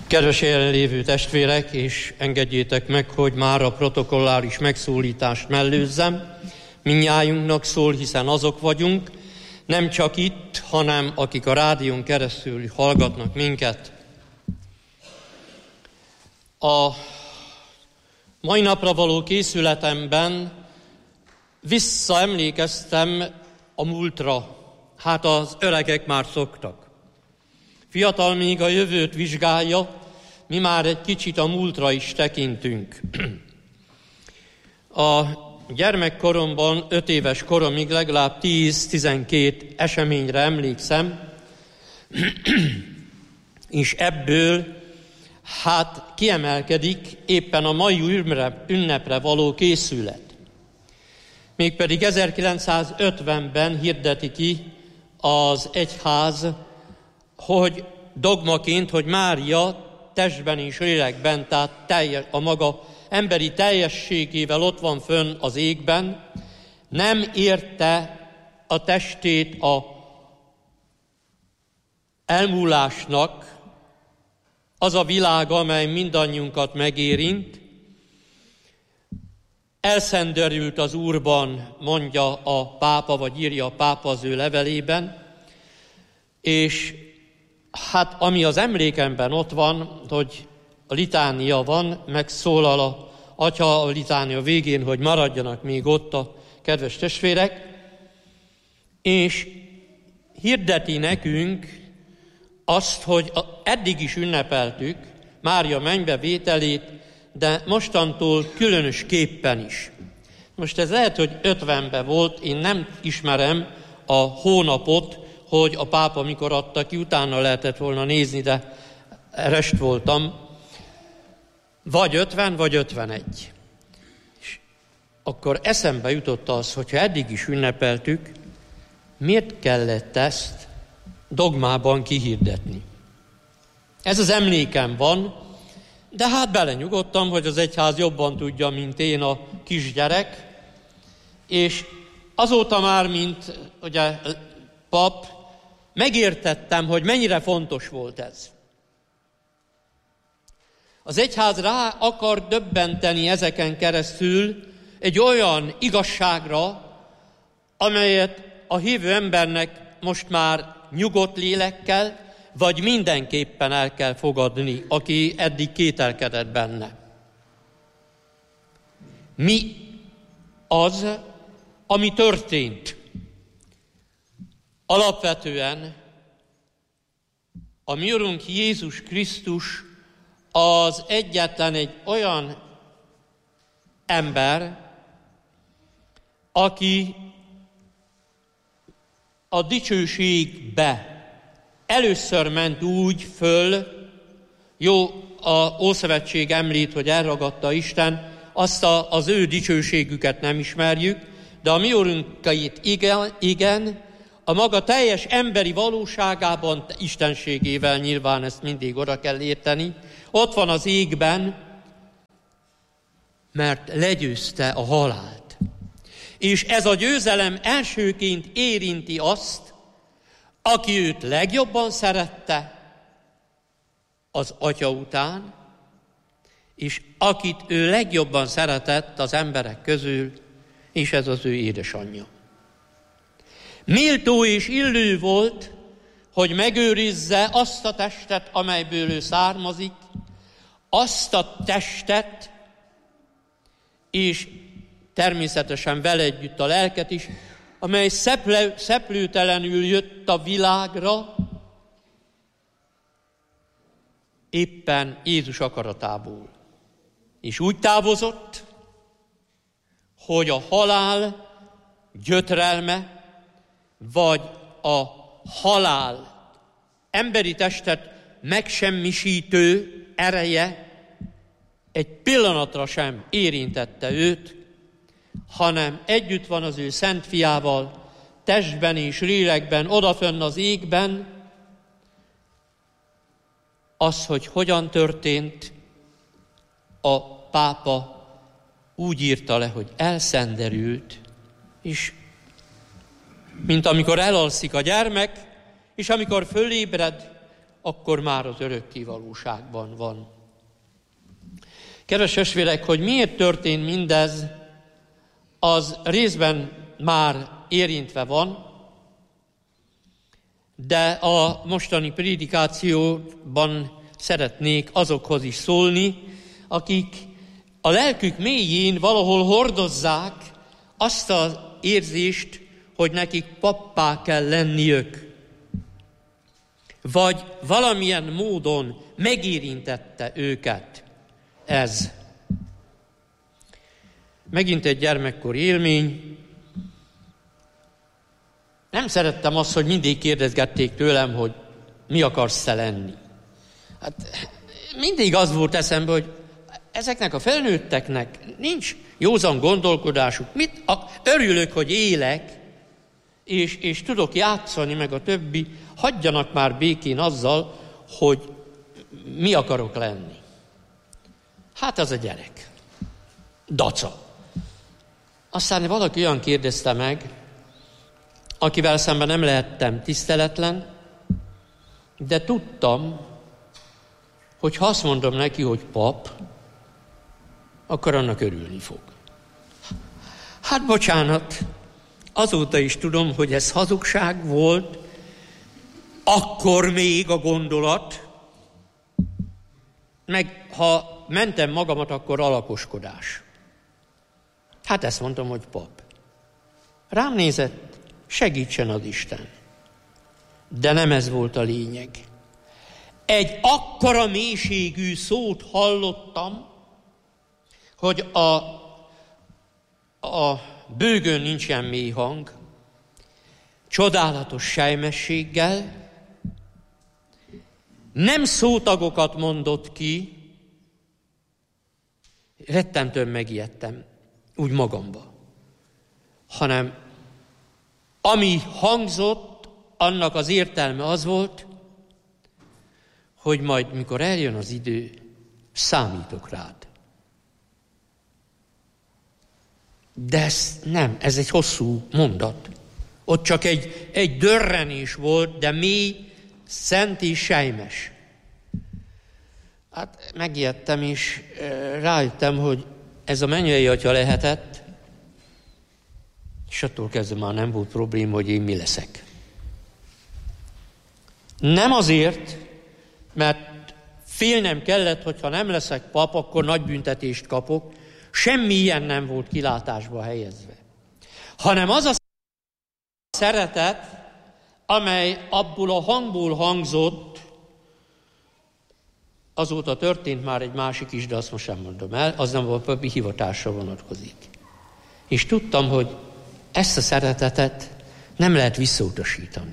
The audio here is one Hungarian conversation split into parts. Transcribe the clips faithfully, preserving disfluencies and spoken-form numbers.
Kedves jelenlévő testvérek, és engedjétek meg, hogy már a protokolláris megszólítást mellőzzem. Mindnyájunknak szól, hiszen azok vagyunk, nem csak itt, hanem akik a rádión keresztül hallgatnak minket. A mai napra való készületemben visszaemlékeztem a múltra. Hát az öregek már szoktak. Fiatal még a jövőt vizsgálja, mi már egy kicsit a múltra is tekintünk. A gyermekkoromban, öt éves koromig legalább tíz-tizenkét eseményre emlékszem, és ebből hát kiemelkedik éppen a mai ünnepre való készület. Mégpedig ezerkilencszázötvenben hirdeti ki az egyház, hogy dogmaként, hogy Mária testben és lélekben, tehát teljes, a maga emberi teljességével ott van fönn az égben, nem érte a testét a elmúlásnak, az a világ, amely mindannyiunkat megérint. Elszendörült az Úrban, mondja a pápa, vagy írja a pápa az ő levelében, és hát ami az emlékemben ott van, hogy a litánia van, megszólal a atya a litánia végén, hogy maradjanak még ott a kedves testvérek, és hirdeti nekünk azt, hogy eddig is ünnepeltük Mária mennybe vételét, de mostantól különösképpen is. Most ez lehet, hogy ötvenben volt, én nem ismerem a hónapot, hogy a pápa mikor adta ki, utána lehetett volna nézni, de rest voltam. Vagy ötven, vagy ötvenegy. És akkor eszembe jutott az, hogyha eddig is ünnepeltük, miért kellett ezt dogmában kihirdetni? Ez az emlékem van, de hát belenyugodtam, hogy az egyház jobban tudja, mint én, a kisgyerek, és azóta már, mint ugye pap, megértettem, hogy mennyire fontos volt ez. Az egyház rá akar döbbenteni ezeken keresztül egy olyan igazságra, amelyet a hívő embernek most már nyugodt lélekkel, vagy mindenképpen el kell fogadni, aki eddig kételkedett benne. Mi az, ami történt? Alapvetően a mi Urunk Jézus Krisztus az egyetlen egy olyan ember, aki a dicsőségbe először ment úgy föl, jó, a Ószövetség említ, hogy elragadta Isten, azt a, az ő dicsőségüket nem ismerjük, de a mi Urunkait igen, igen, a maga teljes emberi valóságában, istenségével nyilván ezt mindig oda kell érteni, ott van az égben, mert legyőzte a halált. És ez a győzelem elsőként érinti azt, aki őt legjobban szerette az atya után, és akit ő legjobban szeretett az emberek közül, és ez az ő édesanyja. Méltó és illő volt, hogy megőrizze azt a testet, amelyből ő származik, azt a testet, és természetesen vele együtt a lelket is, amely szeplő, szeplőtelenül jött a világra, éppen Jézus akaratából. És úgy távozott, hogy a halál gyötrelme, vagy a halál emberi testet megsemmisítő ereje egy pillanatra sem érintette őt, hanem együtt van az ő szent fiával, testben és lélekben, odafönn az égben. Az, hogy hogyan történt, a pápa úgy írta le, hogy elszenderült, és mint amikor elalszik a gyermek, és amikor fölébred, akkor már az örökké valóságban van. Kedves testvérek, hogy miért történt mindez, az részben már érintve van, de a mostani prédikációban szeretnék azokhoz is szólni, akik a lelkük mélyén valahol hordozzák azt az érzést, hogy nekik pappá kell lenniük. Vagy valamilyen módon megérintette őket ez. Megint egy gyermekkori élmény. Nem szerettem azt, hogy mindig kérdezgették tőlem, hogy mi akarsz te lenni. Hát mindig az volt eszembe, hogy ezeknek a felnőtteknek nincs józan gondolkodásuk. Mit? A, örülök, hogy élek, és, és tudok játszani, meg a többi. Hagyjanak már békén azzal, hogy mi akarok lenni. Hát az a gyerek. Daca. Aztán valaki olyan kérdezte meg, akivel szemben nem lehettem tiszteletlen, de tudtam, hogy ha azt mondom neki, hogy pap, akkor annak örülni fog. Hát bocsánat, azóta is tudom, hogy ez hazugság volt, akkor még a gondolat, meg ha mentem magamat, akkor alakoskodás. Hát ezt mondtam, hogy pap. Rám nézett, segítsen az Isten. De nem ez volt a lényeg. Egy akkora mélységű szót hallottam, hogy a, a bőgön nincs ilyen mély hang, csodálatos sejmességgel, nem szótagokat mondott ki, rettentően megijedtem, úgy magamba, hanem ami hangzott, annak az értelme az volt, hogy majd, mikor eljön az idő, számítok rád. De ez nem, ez egy hosszú mondat. Ott csak egy, egy dörrenés volt, de mély, szent és sejmes. Hát megijedtem, és rájöttem, hogy ez a mennyei atya lehetett, és attól kezdve már nem volt probléma, hogy én mi leszek. Nem azért, mert félnem kellett, hogyha nem leszek pap, akkor nagy büntetést kapok, semmi ilyen nem volt kilátásba helyezve. Hanem az a szeretet, amely abból a hangból hangzott, azóta történt már egy másik is, de azt most sem mondom el, az nem a papi hivatásra vonatkozik. És tudtam, hogy ezt a szeretetet nem lehet visszautasítani.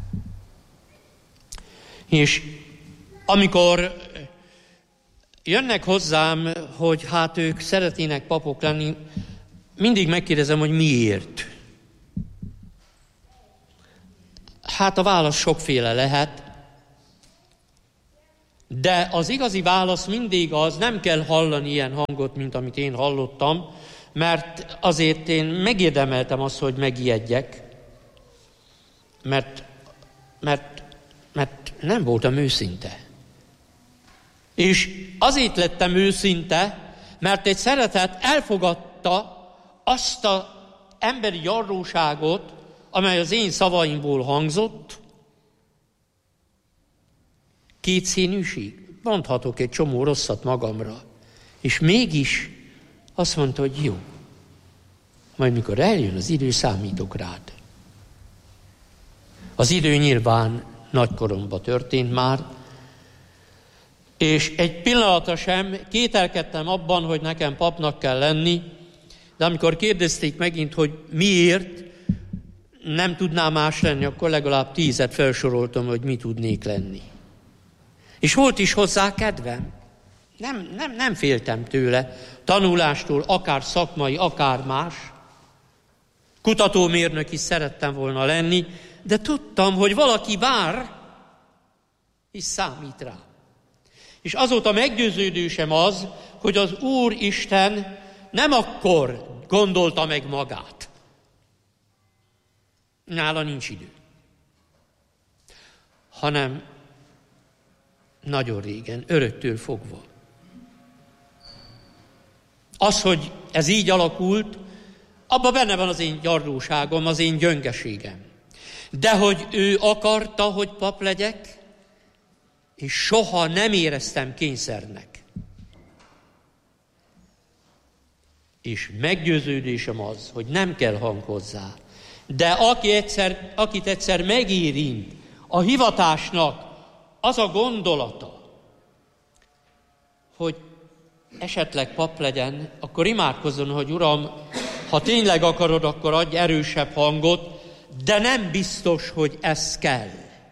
És amikor jönnek hozzám, hogy hát ők szeretnének papok lenni, mindig megkérdezem, hogy miért. Hát a válasz sokféle lehet, de az igazi válasz mindig az, nem kell hallani ilyen hangot, mint amit én hallottam, mert azért én megérdemeltem azt, hogy megijedjek, mert, mert, mert nem voltam őszinte. És azért lettem őszinte, mert egy szeretet elfogadta azt az emberi gyarlóságot, amely az én szavaimból hangzott. Kétszínűség. Mondhatok egy csomó rosszat magamra. És mégis azt mondta, hogy jó. Majd mikor eljön az idő, számítok rád. Az idő nyilván nagykoromban történt már, és egy pillanatra sem kételkedtem abban, hogy nekem papnak kell lenni, de amikor kérdezték megint, hogy miért nem tudnám más lenni, akkor legalább tízet felsoroltam, hogy mi tudnék lenni. És volt is hozzá kedvem. Nem, nem, nem féltem tőle. Tanulástól, akár szakmai, akár más. Kutatómérnök is szerettem volna lenni, de tudtam, hogy valaki vár, és számít rá. És azóta meggyőződésem az, hogy az Úr Isten nem akkor gondolta meg magát. Nála nincs idő. Hanem nagyon régen, öröktől fogva. Az, hogy ez így alakult, abban benne van az én gyarlóságom, az én gyöngeségem. De hogy ő akarta, hogy pap legyek, és soha nem éreztem kényszernek. És meggyőződésem az, hogy nem kell hang hozzá. De aki egyszer, akit egyszer megérint a hivatásnak az a gondolata, hogy esetleg pap legyen, akkor imádkozzon, hogy Uram, ha tényleg akarod, akkor adj erősebb hangot, de nem biztos, hogy ez kell.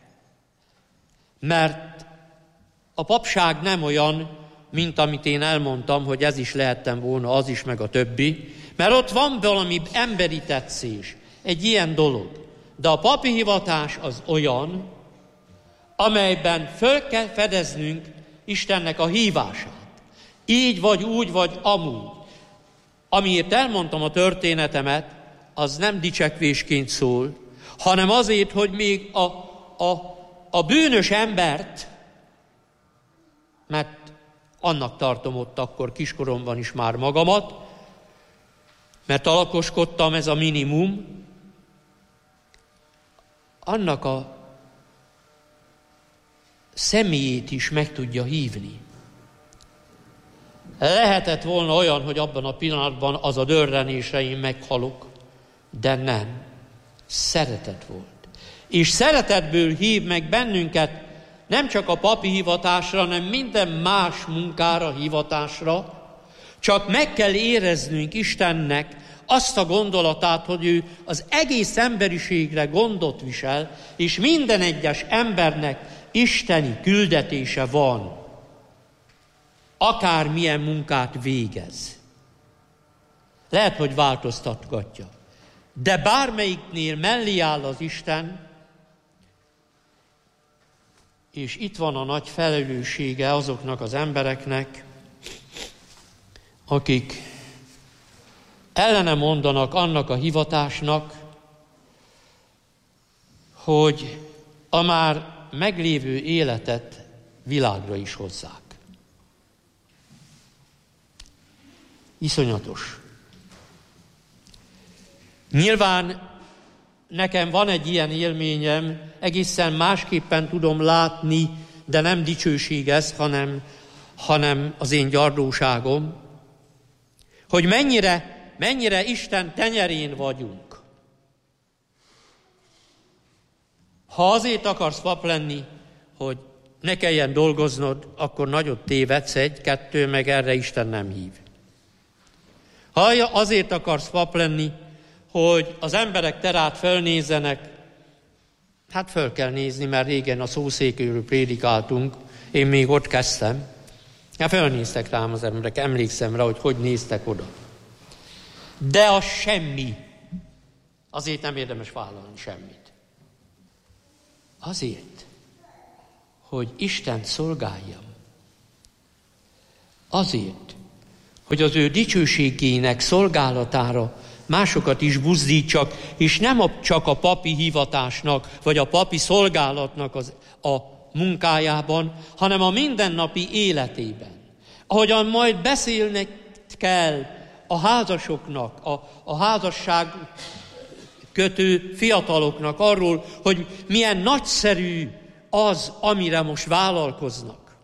Mert a papság nem olyan, mint amit én elmondtam, hogy ez is lehettem volna, az is, meg a többi, mert ott van valami emberi tetszés, egy ilyen dolog. De a papi hivatás az olyan, amelyben föl kell fedeznünk Istennek a hívását. Így vagy úgy, vagy amúgy. Amiért elmondtam a történetemet, az nem dicsekvésként szól, hanem azért, hogy még a, a, a bűnös embert, mert annak tartom ott akkor kiskoromban is már magamat, mert alakoskodtam, ez a minimum, annak a személyét is meg tudja hívni. Lehetett volna olyan, hogy abban a pillanatban az a dörrenésre én meghalok, de nem. Szeretet volt. És szeretetből hív meg bennünket nem csak a papi hivatásra, hanem minden más munkára, hivatásra, csak meg kell éreznünk Istennek azt a gondolatát, hogy ő az egész emberiségre gondot visel, és minden egyes embernek isteni küldetése van, akármilyen munkát végez. Lehet, hogy változtatgatja, de bármelyiknél mellé áll az Isten, és itt van a nagy felelőssége azoknak az embereknek, akik ellene mondanak annak a hivatásnak, hogy a már meglévő életet világra is hozzák. Iszonyatos. Nyilván nekem van egy ilyen élményem, egészen másképpen tudom látni, de nem dicsőség ez, hanem, hanem az én gyarlóságom, hogy mennyire, mennyire Isten tenyerén vagyunk. Ha azért akarsz pap lenni, hogy ne kelljen dolgoznod, akkor nagyot tévedsz, egy, kettő, meg erre Isten nem hív. Ha azért akarsz pap lenni, hogy az emberek te rád fölnézzenek, hát föl kell nézni, mert régen a szószékről prédikáltunk, én még ott kezdtem. Hát fölnéztek rám az emberek, emlékszem rá, hogy hogy néztek oda. De az semmi. Azért nem érdemes vállalni semmit. Azért, hogy Istent szolgáljam. Azért, hogy az ő dicsőségének szolgálatára másokat is buzdítsak, és nem csak a papi hivatásnak, vagy a papi szolgálatnak az, a munkájában, hanem a mindennapi életében. Ahogyan majd beszélnek kell a házasoknak, a, a házasság kötő fiataloknak arról, hogy milyen nagyszerű az, amire most vállalkoznak.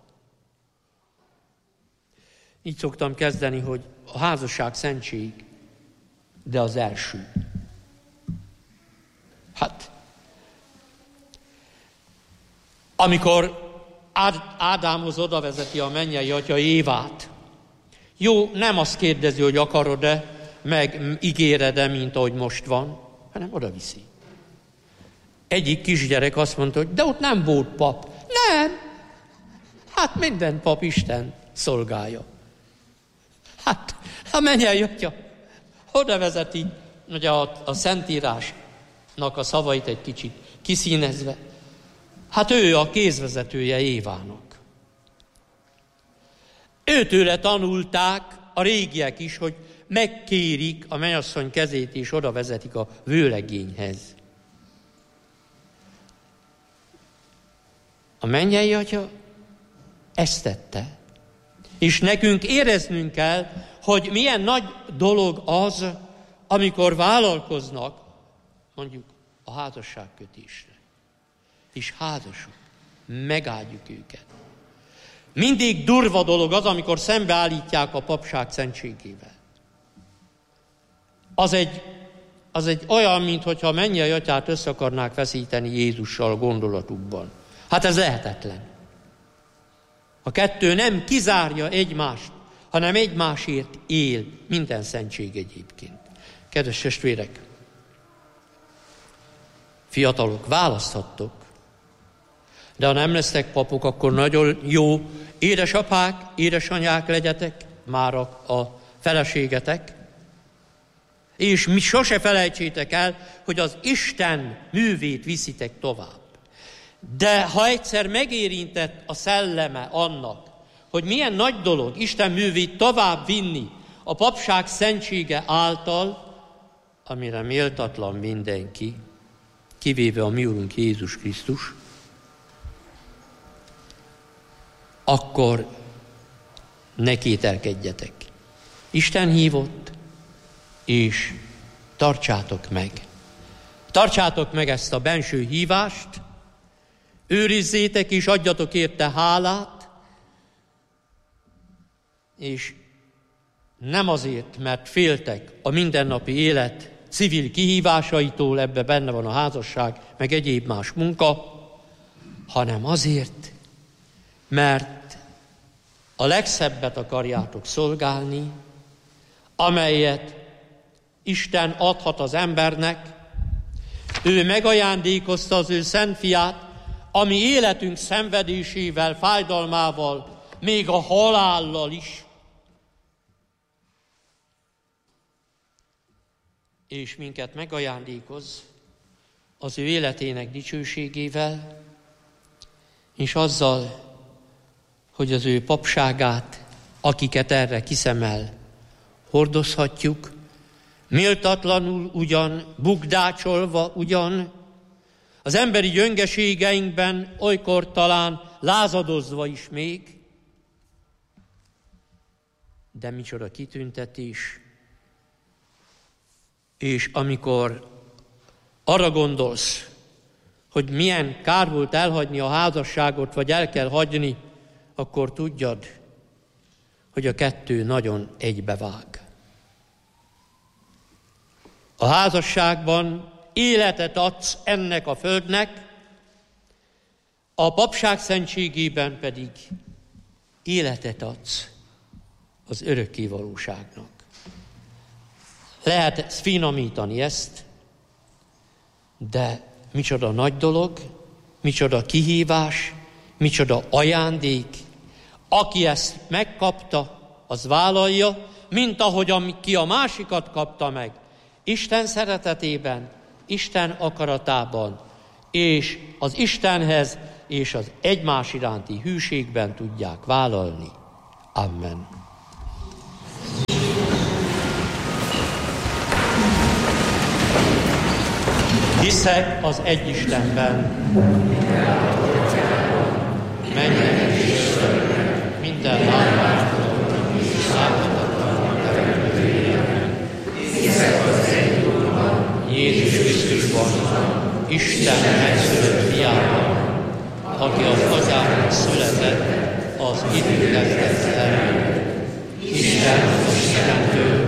Így szoktam kezdeni, hogy a házasság szentség, de az első. Hát, amikor Ádámhoz odavezeti a mennyei atya Évát, jó, nem azt kérdezi, hogy akarod-e, meg ígéred-e, mint ahogy most van, hanem oda viszi. Egyik kisgyerek azt mondta, hogy de ott nem volt pap. Nem, hát minden pap Isten szolgálja. Hát, a mennyei atya oda vezeti, ugye a, a Szentírásnak a szavait egy kicsit kiszínezve. Hát ő a kézvezetője Évának. Őtőle tanulták a régiek is, hogy megkérik a mennyasszony kezét, és oda vezetik a vőlegényhez. A mennyei atya ezt tette. És nekünk éreznünk kell, hogy milyen nagy dolog az, amikor vállalkoznak, mondjuk a házasságkötésre. És házasok, megáldjuk őket. Mindig durva dolog az, amikor szembeállítják a papság szentségével. Az egy, az egy olyan, mintha a mennyei atyát össze akarnák veszíteni Jézussal a gondolatukban. Hát ez lehetetlen. A kettő nem kizárja egymást, hanem egymásért él, minden szentség egyébként. Kedves testvérek, fiatalok, választhattok, de ha nem lesznek papok, akkor nagyon jó édesapák, édesanyák legyetek, már a feleségetek, és mi sose felejtsétek el, hogy az Isten művét viszitek tovább. De ha egyszer megérintett a szelleme annak, hogy milyen nagy dolog Isten művét tovább vinni a papság szentsége által, amire méltatlan mindenki, kivéve a mi Urunk Jézus Krisztus, akkor ne kételkedjetek. Isten hívott, és tartsátok meg. Tartsátok meg ezt a benső hívást, őrizzétek és adjatok érte hálát, és nem azért, mert féltek a mindennapi élet civil kihívásaitól, ebbe benne van a házasság, meg egyéb más munka, hanem azért, mert a legszebbet akarjátok szolgálni, amelyet Isten adhat az embernek. Ő megajándékozta az ő szent fiát, ami életünk szenvedésével, fájdalmával, még a halállal is. És minket megajándékoz az ő életének dicsőségével, és azzal, hogy az ő papságát, akiket erre kiszemel, hordozhatjuk, méltatlanul ugyan, bukdácsolva ugyan, az emberi gyöngeségeinkben olykor talán lázadozva is még, de micsoda kitüntetés. És amikor arra gondolsz, hogy milyen kár volt elhagyni a házasságot, vagy el kell hagyni, akkor tudjad, hogy a kettő nagyon egybevág. A házasságban életet adsz ennek a földnek, a papság szentségében pedig életet adsz az örökké valóságnak. Lehet finomítani ezt, de micsoda nagy dolog, micsoda kihívás, micsoda ajándék. Aki ezt megkapta, az vállalja, mint ahogy ki a másikat kapta meg. Isten szeretetében, Isten akaratában, és az Istenhez és az egymás iránti hűségben tudják vállalni. Amen. Hiszek az egy Istenben, menjen és földön, minden látványtalannak és láthatatlannak teremtőjében. Hiszek az egy Úrban, Jézus Krisztusban, Isten egyszülött fiában, aki az atyának született az időket kezdve. Isten az Istentől,